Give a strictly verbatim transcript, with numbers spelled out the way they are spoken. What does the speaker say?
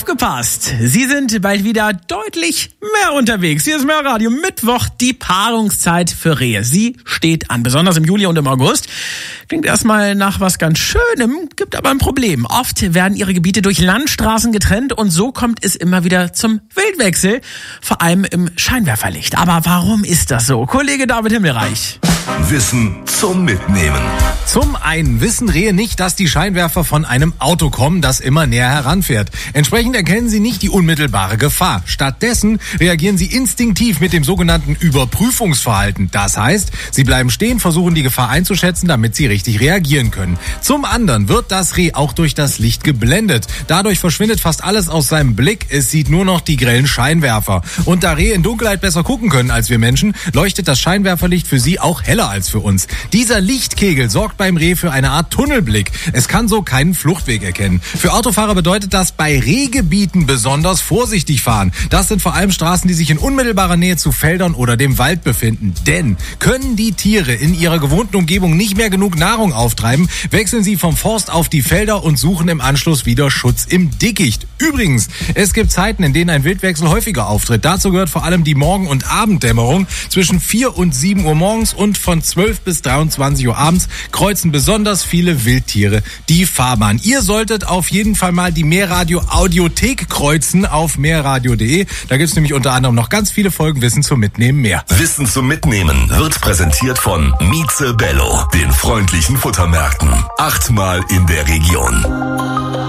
Aufgepasst! Sie sind bald wieder deutlich mehr unterwegs. Hier ist Meerradio. Mittwoch, die Paarungszeit für Rehe. Sie steht an, besonders im Juli und im August. Klingt erstmal nach was ganz Schönem, gibt aber ein Problem. Oft werden ihre Gebiete durch Landstraßen getrennt und so kommt es immer wieder zum Wildwechsel, vor allem im Scheinwerferlicht. Aber warum ist das so? Kollege David Himmelreich. Wissen zum Mitnehmen. Zum einen wissen Rehe nicht, dass die Scheinwerfer von einem Auto kommen, das immer näher heranfährt. Entsprechend erkennen sie nicht die unmittelbare Gefahr. Stattdessen reagieren sie instinktiv mit dem sogenannten Überprüfungsverhalten. Das heißt, sie bleiben stehen, versuchen die Gefahr einzuschätzen, damit sie richtig reagieren können. Zum anderen wird das Reh auch durch das Licht geblendet. Dadurch verschwindet fast alles aus seinem Blick. Es sieht nur noch die grellen Scheinwerfer. Und da Rehe in Dunkelheit besser gucken können als wir Menschen, leuchtet das Scheinwerferlicht für sie auch heller als für uns. Dieser Lichtkegel sorgt beim Reh für eine Art Tunnelblick. Es kann so keinen Fluchtweg erkennen. Für Autofahrer bedeutet das, bei Rehgebieten besonders vorsichtig fahren. Das sind vor allem Straßen, die sich in unmittelbarer Nähe zu Feldern oder dem Wald befinden. Denn können die Tiere in ihrer gewohnten Umgebung nicht mehr genug Nahrung auftreiben, wechseln sie vom Forst auf die Felder und suchen im Anschluss wieder Schutz im Dickicht. Übrigens, es gibt Zeiten, in denen ein Wildwechsel häufiger auftritt. Dazu gehört vor allem die Morgen- und Abenddämmerung. Zwischen vier und sieben Uhr morgens und von zwölf bis dreiundzwanzig Uhr abends kreuzen besonders viele Wildtiere die Fahrbahn. Ihr solltet auf jeden Fall mal die Meerradio Audiothek kreuzen auf meerradio punkt de. Da gibt's nämlich unter anderem noch ganz viele Folgen Wissen zum Mitnehmen mehr. Wissen zum Mitnehmen wird präsentiert von Mieze Bello, den freundlichen Futtermärkten. Achtmal in der Region.